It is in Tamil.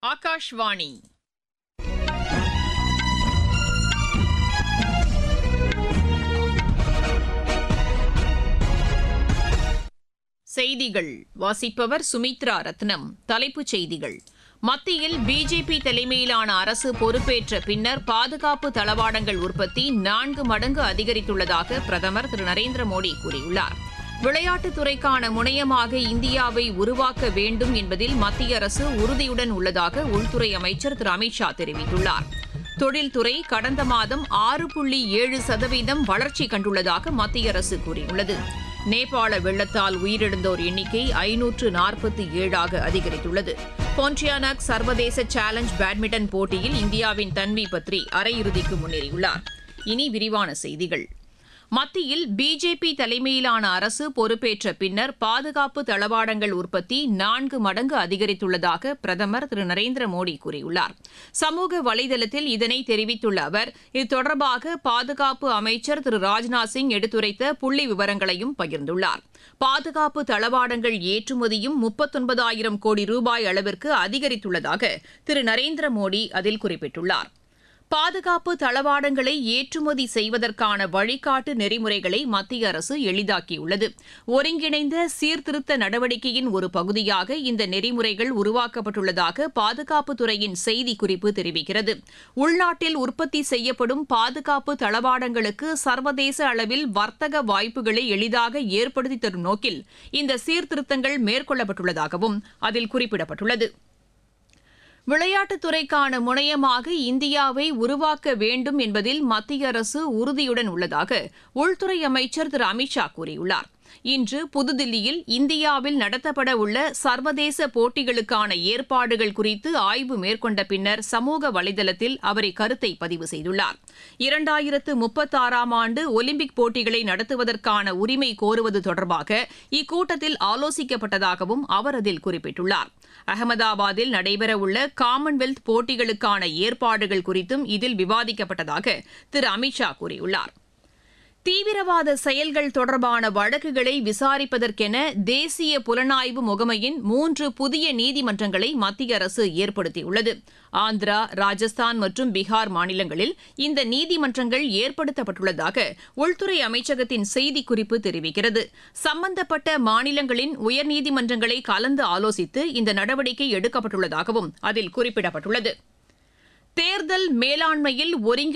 ஆகாஷ்வாணி. செய்திகள் வாசிப்பவர் சுமித்ரா ரத்னம். தலைப்புச் செய்திகள்: மத்தியில் பிஜேபி தலைமையிலான அரசு பொறுப்பேற்ற பின்னர் பாதுகாப்பு தளவாடங்கள் உற்பத்தி 4 மடங்கு அதிகரித்துள்ளதாக பிரதமர் திரு நரேந்திர மோடி கூறியுள்ளார். விளையாட்டுத் துறைக்கான முனையமாக இந்தியாவை உருவாக்க வேண்டும் என்பதில் மத்திய அரசு உறுதியுடன் உள்ளதாக உள்துறை அமைச்சர் திரு அமித் ஷா தெரிவித்துள்ளார். தொழில்துறை கடந்த மாதம் 6.7% வளர்ச்சி கண்டுள்ளதாக மத்திய அரசு கூறியுள்ளது. நேபாள வெள்ளத்தால் உயிரிழந்தோர் எண்ணிக்கை 547 அதிகரித்துள்ளது. போன்டியானக் சர்வதேச சேலஞ்ச் பேட்மிண்டன் போட்டியில் இந்தியாவின் தன்வி பத்ரி அரையிறுதிக்கு முன்னேறியுள்ளார். இனி விரிவான செய்திகள். மத்தியில் பிஜேபி தலைமையிலான அரசு பொறுப்பேற்ற பின்னர் பாதுகாப்பு தளவாடங்கள் உற்பத்தி 4 மடங்கு அதிகரித்துள்ளதாக பிரதமர் திரு நரேந்திர மோடி கூறியுள்ளார். சமூக வலைதளத்தில் இதனை தெரிவித்துள்ள அவர், இது தொடர்பாக பாதுகாப்பு அமைச்சர் திரு ராஜ்நாத் சிங் எடுத்துரைத்த புள்ளி விவரங்களையும் பகிர்ந்துள்ளார். பாதுகாப்பு தளவாடங்கள் ஏற்றுமதியும் 39,000 கோடி ரூபாய் அளவிற்கு அதிகரித்துள்ளதாக திரு நரேந்திர மோடி அதில் குறிப்பிட்டுள்ளார். பாதுகாப்பு தளவாடங்களை ஏற்றுமதி செய்வதற்கான வழிகாட்டு நெறிமுறைகளை மத்திய அரசு எளிதாக்கியுள்ளது. ஒருங்கிணைந்த சீர்திருத்த நடவடிக்கையின் ஒரு பகுதியாக இந்த நெறிமுறைகள் உருவாக்கப்பட்டுள்ளதாக பாதுகாப்புத்துறையின் செய்திக்குறிப்பு தெரிவிக்கிறது. உள்நாட்டில் உற்பத்தி செய்யப்படும் பாதுகாப்பு தளவாடங்களுக்கு சர்வதேச அளவில் வர்த்தக வாய்ப்புகளை எளிதாக ஏற்படுத்தி தரும் நோக்கில் இந்த சீர்திருத்தங்கள் மேற்கொள்ளப்பட்டுள்ளதாகவும் அதில் குறிப்பிடப்பட்டுள்ளது. விளையாட்டுத் துறைக்கான முனையமாக இந்தியாவை உருவாக்க வேண்டும் என்பதில் மத்திய அரசு உறுதியுடன் உள்ளதாக உள்துறை அமைச்சர் திரு அமித் ஷா கூறியுள்ளார். இன்று புதுதில்லியில் இந்தியாவில் நடத்தப்பட உள்ள சர்வதேச போட்டிகளுக்கான ஏற்பாடுகள் குறித்து ஆய்வு மேற்கொண்ட பின்னர் சமூக வலைதளத்தில் அவர் இக்கருத்தை பதிவு செய்துள்ளார். 2036 ஆண்டு ஒலிம்பிக் போட்டிகளை நடத்துவதற்கான உரிமை கோருவது தொடர்பாக இக்கூட்டத்தில் ஆலோசிக்கப்பட்டதாகவும் அவர் அதில் குறிப்பிட்டுள்ளார். அகமதாபாத்தில் நடைபெறவுள்ள காமன்வெல்த் போட்டிகளுக்கான ஏற்பாடுகள் குறித்தும் இதில் விவாதிக்கப்பட்டதாக திரு அமித் ஷா கூறியுள்ளார். தீவிரவாத செயல்கள் தொடர்பான வழக்குகளை விசாரிப்பதற்கென தேசிய புலனாய்வு முகமையின் 3 புதிய நீதிமன்றங்களை மத்திய அரசு ஏற்படுத்தியுள்ளது. ஆந்திரா, ராஜஸ்தான் மற்றும் பீகார் மாநிலங்களில் இந்த நீதிமன்றங்கள் ஏற்படுத்தப்பட்டுள்ளதாக உள்துறை அமைச்சகத்தின் செய்திக்குறிப்பு தெரிவிக்கிறது. சம்பந்தப்பட்ட மாநிலங்களின் உயர்நீதிமன்றங்களை கலந்து ஆலோசித்து இந்த நடவடிக்கை எடுக்கப்பட்டுள்ளதாகவும் அதில் குறிப்பிடப்பட்டுள்ளது. தேர்தல் மேலாண்மையில்